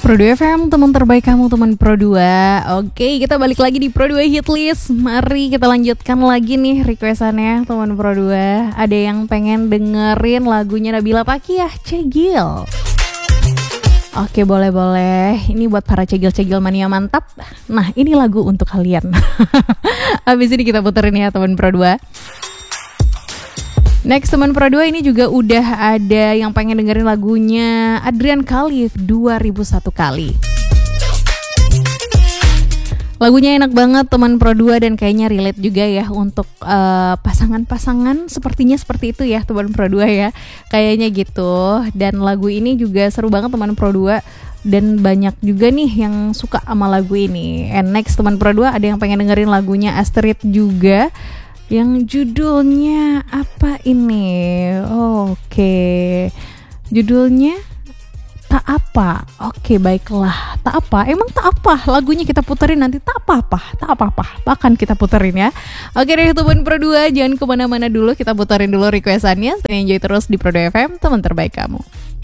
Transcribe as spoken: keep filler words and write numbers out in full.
Pro dua F M, teman terbaik kamu, teman Pro dua. Oke, kita balik lagi di Pro dua Hitlist. Mari kita lanjutkan lagi nih requestannya teman Pro dua. Ada yang pengen dengerin lagunya Nabila Pakiyah, Cegil. Oke, boleh-boleh. Ini buat para cegil-cegil mania mantap. Nah, ini lagu untuk kalian. Habis ini kita puterin ya teman Pro dua. Next teman Pro dua, ini juga udah ada yang pengen dengerin lagunya Adrian Khalif, dua ribu satu kali. Lagunya enak banget teman Pro dua dan kayaknya relate juga ya untuk uh, pasangan-pasangan, sepertinya seperti itu ya teman Pro dua ya. Kayaknya gitu. Dan lagu ini juga seru banget teman Pro dua dan banyak juga nih yang suka sama lagu ini. And next teman Pro dua ada yang pengen dengerin lagunya Astrid juga, yang judulnya apa ini? Oh, oke, okay. Judulnya Tak Apa. Oke, okay, baiklah. Tak Apa, emang tak apa? Lagunya kita puterin nanti. Tak apa-apa, tak apa-apa, bahkan kita puterin ya. Oke deh teman Pro dua, jangan kemana-mana dulu. Kita puterin dulu requestannya. Stay enjoy terus di Pro dua F M, teman terbaik kamu.